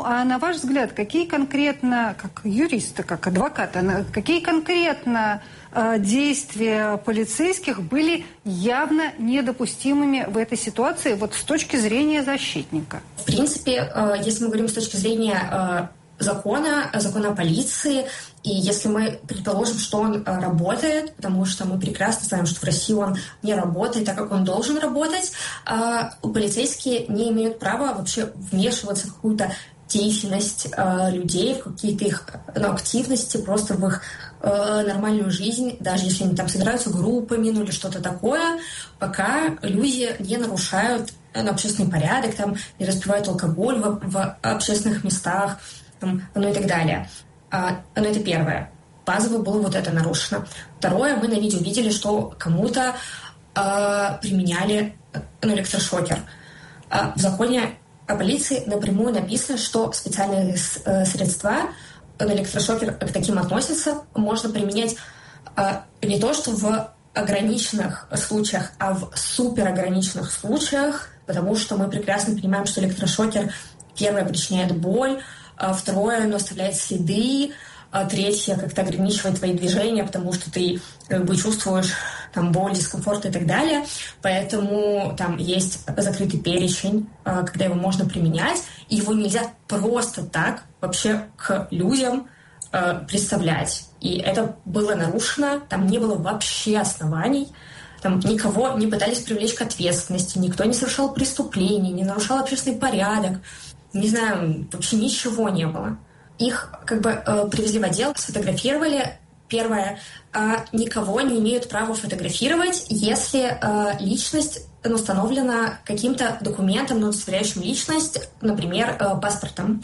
а на ваш взгляд, какие конкретно, как юриста, как адвоката, какие конкретно действия полицейских были явно недопустимыми в этой ситуации вот с точки зрения защитника? В принципе, если мы говорим с точки зрения закона о полиции, и если мы предположим, что он работает, потому что мы прекрасно знаем, что в России он не работает так, как он должен работать, полицейские не имеют права вообще вмешиваться в какую-то деятельность людей, в какие-то их активности, просто в их нормальную жизнь, даже если они там собираются группами, или что-то такое, пока люди не нарушают общественный порядок, там, не распивают алкоголь в общественных местах, и так далее. Но это первое. Базово было вот это нарушено. Второе, мы на видео видели, что кому-то применяли электрошокер. В законе о полиции напрямую написано, что специальные средства, электрошокер к таким относятся, можно применять не то, что в ограниченных случаях, а в суперограниченных случаях, потому что мы прекрасно понимаем, что электрошокер, первое, причиняет боль, второе, оно оставляет следы, третье, как-то ограничивает твои движения, потому что ты чувствуешь там боль, дискомфорт и так далее. Поэтому там есть закрытый перечень, когда его можно применять, и его нельзя просто так вообще к людям представлять. И это было нарушено, там не было вообще оснований, там никого не пытались привлечь к ответственности, никто не совершал преступлений, не нарушал общественный порядок. Не знаю, вообще ничего не было. Их привезли в отдел, сфотографировали. Первое, никого не имеют права фотографировать, если личность установлена каким-то документом, удостоверяющим личность, например, паспортом.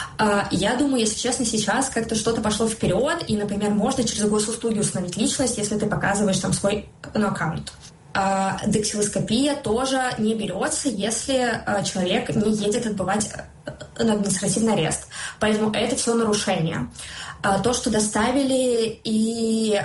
Я думаю, если честно, сейчас как-то что-то пошло вперед, и, например, можно через госуслуги установить личность, если ты показываешь там свой аккаунт. Дактилоскопия тоже не берется, если человек не едет отбывать на административный арест. Поэтому это все нарушение. То, что доставили и,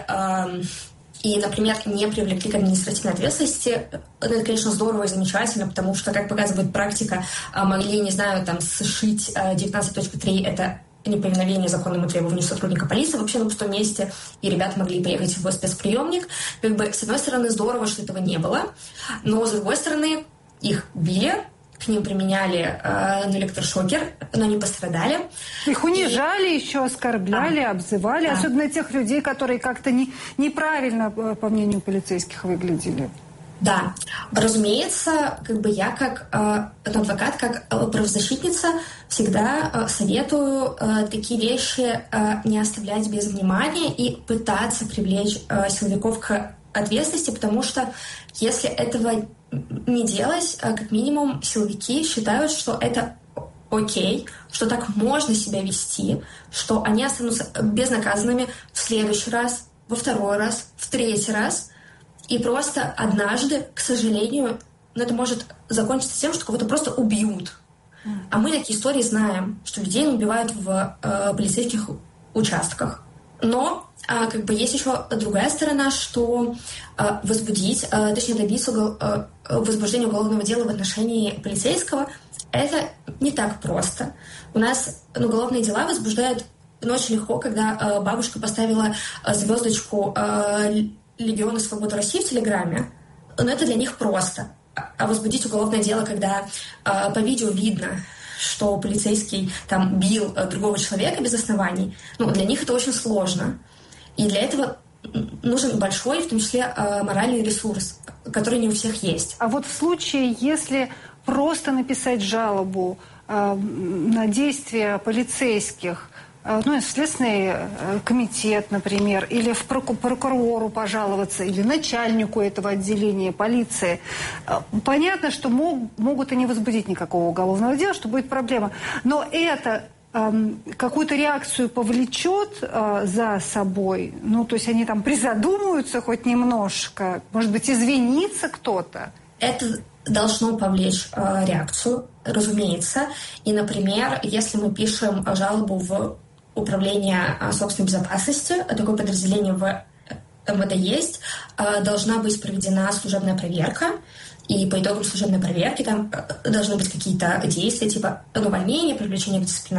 например, не привлекли к административной ответственности, это, конечно, здорово и замечательно, потому что, как показывает практика, могли, не знаю, там, сшить 19.3, это неповиновение законному требованию сотрудника полиции вообще на пустом месте, и ребята могли поехать в спецприемник. С одной стороны, здорово, что этого не было, но с другой стороны, их били, к ним применяли электрошокер, но они пострадали. Их унижали, еще оскорбляли, обзывали, особенно тех людей, которые как-то неправильно, по мнению полицейских, выглядели. Да, разумеется, я как адвокат, как правозащитница всегда советую такие вещи не оставлять без внимания и пытаться привлечь силовиков к ответственности, потому что если этого не делать, как минимум силовики считают, что это окей, что так можно себя вести, что они останутся безнаказанными в следующий раз, во второй раз, в третий раз. И просто однажды, к сожалению, это может закончиться тем, что кого-то просто убьют. А мы такие истории знаем, что людей убивают в полицейских участках. Но есть еще другая сторона, что возбудить, точнее добиться возбуждения уголовного дела в отношении полицейского, это не так просто. У нас уголовные дела возбуждают очень легко, когда бабушка поставила звездочку «Легионы Свободы России» в Телеграме, но это для них просто. А возбудить уголовное дело, когда по видео видно, что полицейский там бил другого человека без оснований, для них это очень сложно. И для этого нужен большой, в том числе, моральный ресурс, который не у всех есть. А вот в случае, если просто написать жалобу на действия полицейских, Следственный комитет, например, или в прокурору пожаловаться, или начальнику этого отделения полиции. Понятно, что могут и не возбудить никакого уголовного дела, что будет проблема. Но это какую-то реакцию повлечет за собой? То есть они там призадумаются хоть немножко? Может быть, извинится кто-то? Это должно повлечь реакцию, разумеется. И, например, если мы пишем жалобу в Управление собственной безопасности, такое подразделение в МВД есть, должна быть проведена служебная проверка, и по итогам служебной проверки там должны быть какие-то действия, типа увольнения, привлечения к дисциплинарному